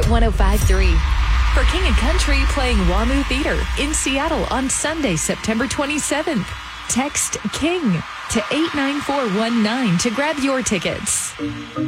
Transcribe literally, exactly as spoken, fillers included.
one oh five point three. For King and Country playing WAMU Theater in Seattle on Sunday, September twenty-seventh. Text KING to eight nine four one nine to grab your tickets.